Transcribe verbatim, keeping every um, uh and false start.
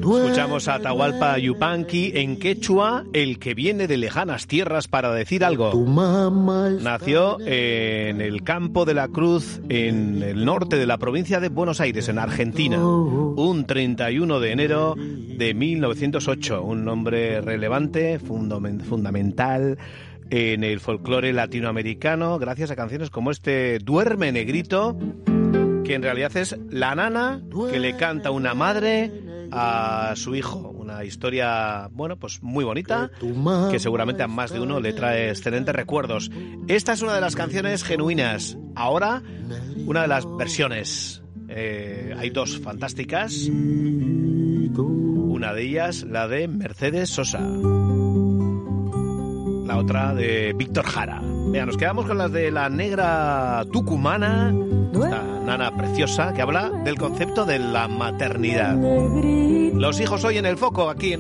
Escuchamos a Atahualpa Yupanqui, en quechua, el que viene de lejanas tierras para decir algo. Nació en el Campo de la Cruz, en el norte de la provincia de Buenos Aires, en Argentina, un treinta y uno de enero de mil novecientos ocho. Un nombre relevante, fundamental en el folclore latinoamericano, gracias a canciones como este Duerme Negrito, que en realidad es la nana que le canta una madre a su hijo. Una historia, bueno, pues muy bonita, que seguramente a más de uno le trae excelentes recuerdos. Esta es una de las canciones genuinas. Ahora, una de las versiones. Eh, hay dos fantásticas. Una de ellas, la de Mercedes Sosa. La otra de Víctor Jara. Mira, nos quedamos con las de la negra tucumana, esta nana preciosa que habla del concepto de la maternidad. Los hijos hoy en el foco, aquí en